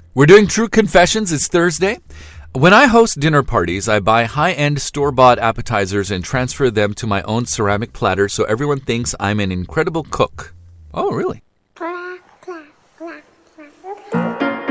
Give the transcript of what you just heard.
We're doing True Confessions. It's Thursday. When I host dinner parties, I buy high-end store-bought appetizers and transfer them to my own ceramic platter so everyone thinks I'm an incredible cook. Oh, really?